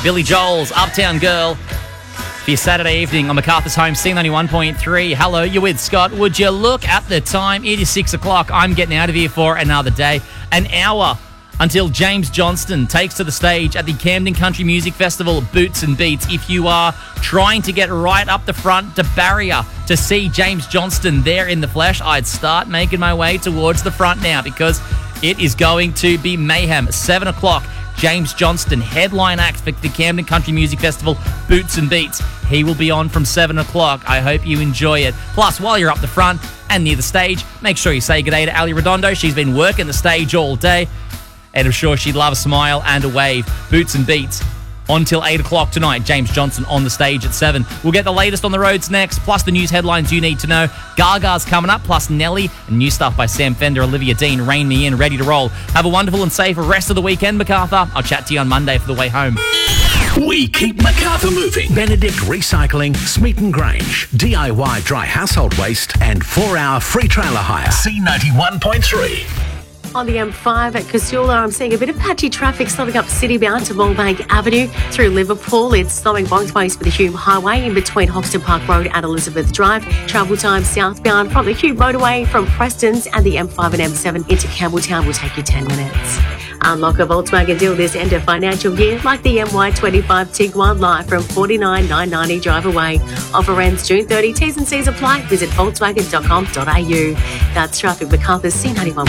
Billy Joel's Uptown Girl for your Saturday evening on MacArthur's Home, C91.3. Hello, you're with Scott. Would you look at the time? It is 6 o'clock. I'm getting out of here for another day. An hour until James Johnston takes to the stage at the Camden Country Music Festival, Boots and Beats. If you are trying to get right up the front to Barrier to see James Johnston there in the flesh, I'd start making my way towards the front now because it is going to be mayhem. 7 o'clock, James Johnston, headline act for the Camden Country Music Festival, Boots and Beats. He will be on from 7 o'clock. I hope you enjoy it. Plus, while you're up the front and near the stage, make sure you say good day to Ali Redondo. She's been working the stage all day, and I'm sure she'd love a smile and a wave. Boots and Beats on till 8 o'clock tonight. James Johnston on the stage at 7. We'll get the latest on the roads next, plus the news headlines you need to know. Gaga's coming up, plus Nelly, and new stuff by Sam Fender, Olivia Dean, Rain Me In, ready to roll. Have a wonderful and safe rest of the weekend, MacArthur. I'll chat to you on Monday for the way home. We keep MacArthur moving. Benedict Recycling, Smeaton Grange, DIY dry household waste, and 4-hour free trailer hire. C91.3. On the M5 at Casula, I'm seeing a bit of patchy traffic starting up city-bound to Moorbank Avenue through Liverpool. It's slowing both ways for the Hume Highway in between Hoxton Park Road and Elizabeth Drive. Travel time southbound from the Hume motorway from Preston's and the M5 and M7 into Campbelltown will take you 10 minutes. Unlock a Volkswagen deal this end of financial year, like the MY25 Tiguan Live from $49,990 drive away. Offer ends June 30. T's and C's apply. Visit volkswagen.com.au. That's traffic. MacArthur's C91.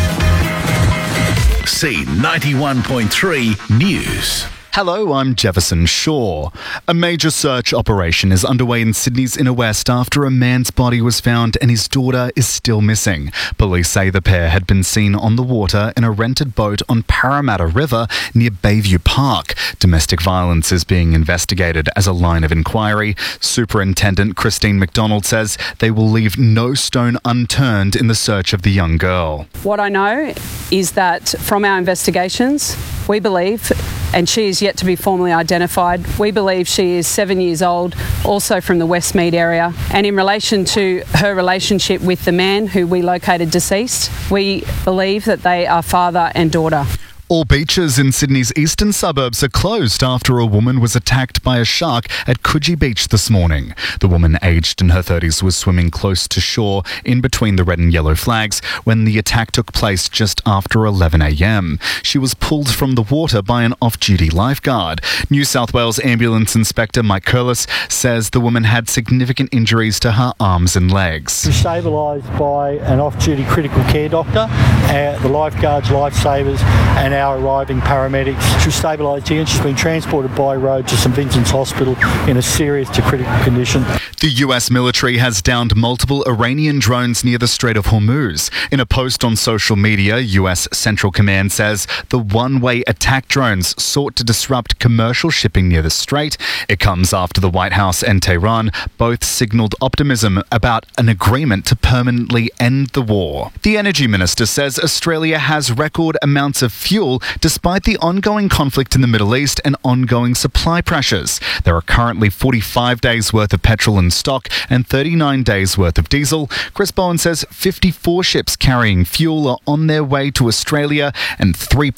C91.3 News. Hello, I'm Jefferson Shaw. A major search operation is underway in Sydney's inner west after a man's body was found and his daughter is still missing. Police say the pair had been seen on the water in a rented boat on Parramatta River near Bayview Park. Domestic violence is being investigated as a line of inquiry. Superintendent Christine McDonald says they will leave no stone unturned in the search of the young girl. What I know is that from our investigations, we believe, and she is yet to be formally identified, we believe she is 7 years old, also from the Westmead area. And in relation to her relationship with the man who we located deceased, we believe that they are father and daughter. All beaches in Sydney's eastern suburbs are closed after a woman was attacked by a shark at Coogee Beach this morning. The woman, aged in her 30s, was swimming close to shore in between the red and yellow flags when the attack took place just after 11 a.m. She was pulled from the water by an off-duty lifeguard. New South Wales Ambulance Inspector Mike Curlis says the woman had significant injuries to her arms and legs. She was stabilised by an off-duty critical care doctor, the lifeguards, lifesavers, and our arriving paramedics. She was stabilised here and she's been transported by road to St Vincent's Hospital in a serious to critical condition. The US military has downed multiple Iranian drones near the Strait of Hormuz. In a post on social media, US Central Command says the one-way attack drones sought to disrupt commercial shipping near the strait. It comes after the White House and Tehran both signalled optimism about an agreement to permanently end the war. The Energy Minister says Australia has record amounts of fuel despite the ongoing conflict in the Middle East and ongoing supply pressures. There are currently 45 days worth of petrol in stock and 39 days worth of diesel. Chris Bowen says 54 ships carrying fuel are on their way to Australia and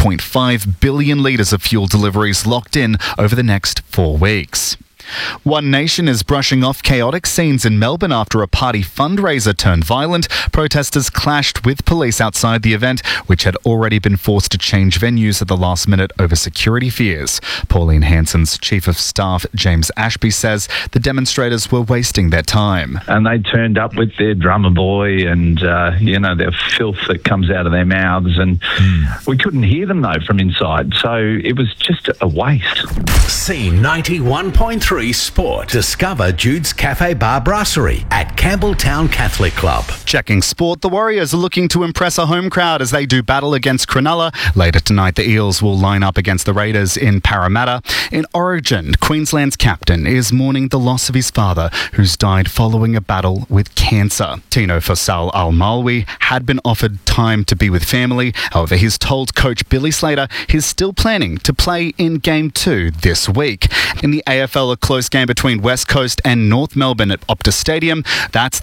3.5 billion litres of fuel deliveries locked in over the next 4 weeks. One Nation is brushing off chaotic scenes in Melbourne after a party fundraiser turned violent. Protesters clashed with police outside the event, which had already been forced to change venues at the last minute over security fears. Pauline Hanson's Chief of Staff, James Ashby, says the demonstrators were wasting their time. And they turned up with their drummer boy and, their filth that comes out of their mouths. And we couldn't hear them, though, from inside. So it was just a waste. C91.3 Sport. Discover Jude's Cafe Bar Brasserie at Campbelltown Catholic Club. Checking sport, the Warriors are looking to impress a home crowd as they do battle against Cronulla. Later tonight, the Eels will line up against the Raiders in Parramatta. In Origin, Queensland's captain is mourning the loss of his father, who's died following a battle with cancer. Tino Faisal Al-Malwi had been offered time to be with family. However, he's told coach Billy Slater he's still planning to play in Game 2 this week. In the AFL, a close game between West Coast and North Melbourne at Optus Stadium. That's